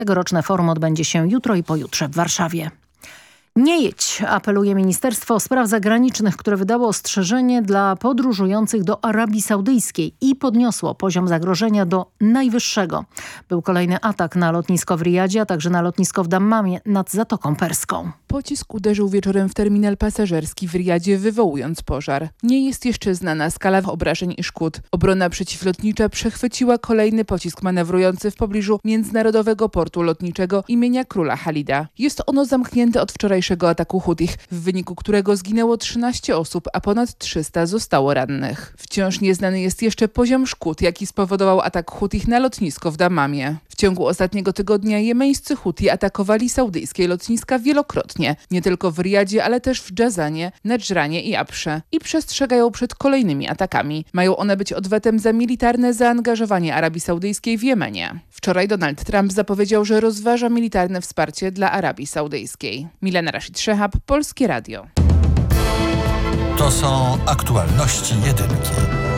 Tegoroczne forum odbędzie się jutro i pojutrze w Warszawie. Nie jedź, apeluje Ministerstwo Spraw Zagranicznych, które wydało ostrzeżenie dla podróżujących do Arabii Saudyjskiej i podniosło poziom zagrożenia do najwyższego. Był kolejny atak na lotnisko w Riyadzie, a także na lotnisko w Dammamie nad Zatoką Perską. Pocisk uderzył wieczorem w terminal pasażerski w Riyadzie, wywołując pożar. Nie jest jeszcze znana skala obrażeń i szkód. Obrona przeciwlotnicza przechwyciła kolejny pocisk manewrujący w pobliżu międzynarodowego portu lotniczego imienia Króla Halida. Jest ono zamknięte od wczorajszego ataku Hutich, w wyniku którego zginęło 13 osób, a ponad 300 zostało rannych. Wciąż nieznany jest jeszcze poziom szkód, jaki spowodował atak Hutich na lotnisko w Dammamie. W ciągu ostatniego tygodnia jemeńscy Huti atakowali saudyjskie lotniska wielokrotnie, nie tylko w Riyadzie, ale też w Dżazanie, Nedżranie i Absze. I przestrzegają przed kolejnymi atakami. Mają one być odwetem za militarne zaangażowanie Arabii Saudyjskiej w Jemenie. Wczoraj Donald Trump zapowiedział, że rozważa militarne wsparcie dla Arabii Saudyjskiej. Milena Rashid Szehab, Polskie Radio. To są aktualności jedynki.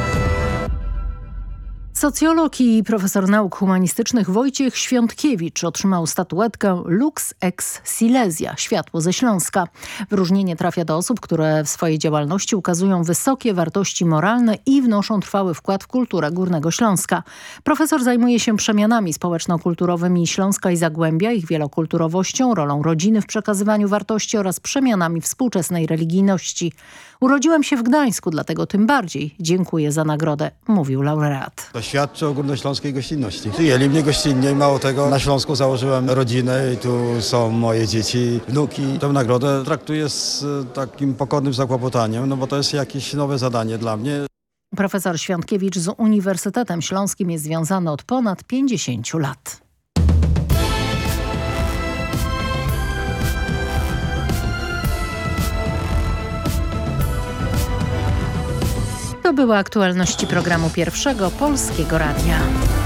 Socjolog i profesor nauk humanistycznych Wojciech Świątkiewicz otrzymał statuetkę Lux Ex Silesia, światło ze Śląska. Wyróżnienie trafia do osób, które w swojej działalności ukazują wysokie wartości moralne i wnoszą trwały wkład w kulturę Górnego Śląska. Profesor zajmuje się przemianami społeczno-kulturowymi Śląska i Zagłębia, ich wielokulturowością, rolą rodziny w przekazywaniu wartości oraz przemianami współczesnej religijności. Urodziłem się w Gdańsku, dlatego tym bardziej dziękuję za nagrodę, mówił laureat. To świadczy o górnośląskiej gościnności. Przyjęli mnie gościnnie i mało tego, na Śląsku założyłem rodzinę i tu są moje dzieci, wnuki. Tę nagrodę traktuję z takim pokornym zakłopotaniem, no bo to jest jakieś nowe zadanie dla mnie. Profesor Świątkiewicz z Uniwersytetem Śląskim jest związany od ponad 50 lat. To były aktualności programu Pierwszego Polskiego Radia.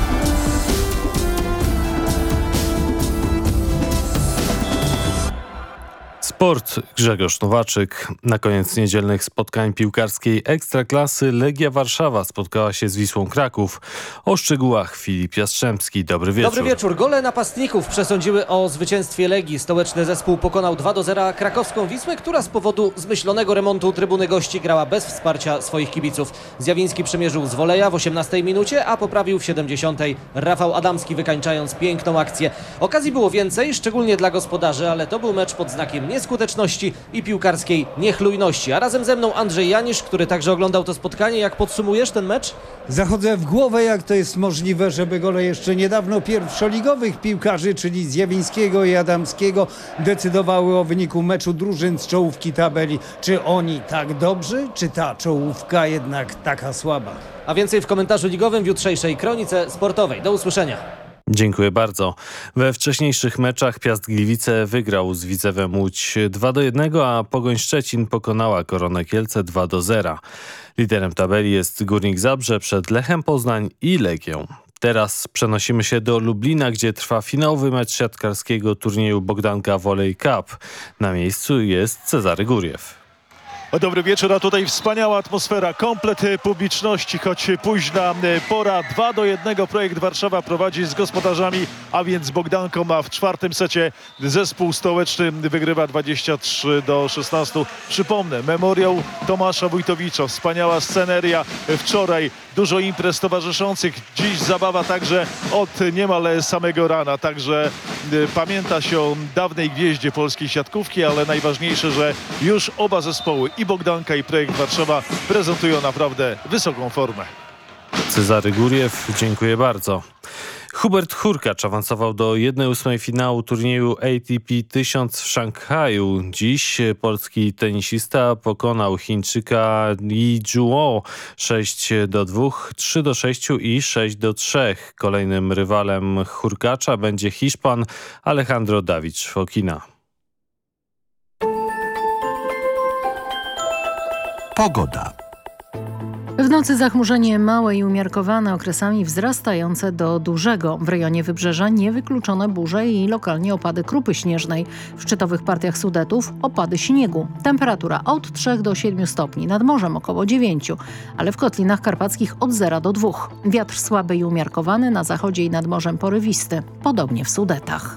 Sport, Grzegorz Nowaczyk. Na koniec niedzielnych spotkań piłkarskiej Ekstraklasy Legia Warszawa spotkała się z Wisłą Kraków. O szczegółach Filip Jastrzębski. Dobry wieczór. Dobry wieczór. Gole napastników przesądziły o zwycięstwie Legii. Stołeczny zespół pokonał 2-0 krakowską Wisłę, która z powodu zmyślonego remontu trybuny gości grała bez wsparcia swoich kibiców. Zjawiński przymierzył z woleja w 18 minucie, a poprawił w 70. Rafał Adamski, wykańczając piękną akcję. Okazji było więcej, szczególnie dla gospodarzy, ale to był mecz pod znakiem nieskuteczności i piłkarskiej niechlujności. A razem ze mną Andrzej Janisz, który także oglądał to spotkanie. Jak podsumujesz ten mecz? Zachodzę w głowę, jak to jest możliwe, żeby gole jeszcze niedawno pierwszoligowych piłkarzy, czyli Zjawińskiego i Adamskiego, decydowały o wyniku meczu drużyn z czołówki tabeli. Czy oni tak dobrzy, czy ta czołówka jednak taka słaba? A więcej w komentarzu ligowym w jutrzejszej Kronice Sportowej. Do usłyszenia. Dziękuję bardzo. We wcześniejszych meczach Piast Gliwice wygrał z Widzewem Łódź 2-1, a Pogoń Szczecin pokonała Koronę Kielce 2-0. Liderem tabeli jest Górnik Zabrze przed Lechem Poznań i Legią. Teraz przenosimy się do Lublina, gdzie trwa finałowy mecz siatkarskiego turnieju Bogdanka Volley Cup. Na miejscu jest Cezary Góriew. Dobry wieczór, a tutaj wspaniała atmosfera, komplet publiczności, choć późna pora. 2-1 projekt Warszawa prowadzi z gospodarzami, a więc Bogdanką, a w czwartym secie zespół stołeczny wygrywa 23-16. Przypomnę, memoriał Tomasza Wójtowicza, wspaniała sceneria wczoraj, dużo imprez towarzyszących, dziś zabawa także od niemal samego rana, także pamięta się o dawnej gwieździe polskiej siatkówki, ale najważniejsze, że już oba zespoły, i Bogdanka, i projekt Warszawa, prezentują naprawdę wysoką formę. Cezary Góriew, dziękuję bardzo. Hubert Hurkacz awansował do 1/8 finału turnieju ATP 1000 w Szanghaju. Dziś polski tenisista pokonał Chińczyka Li Juo 6-2, 3-6 i 6-3. Kolejnym rywalem Hurkacza będzie Hiszpan Alejandro David Fokina. Pogoda. W nocy zachmurzenie małe i umiarkowane, okresami wzrastające do dużego. W rejonie Wybrzeża niewykluczone burze i lokalnie opady krupy śnieżnej. W szczytowych partiach Sudetów opady śniegu. Temperatura od 3 do 7 stopni, nad morzem około 9, ale w kotlinach karpackich od 0 do 2. Wiatr słaby i umiarkowany, na zachodzie i nad morzem porywisty, podobnie w Sudetach.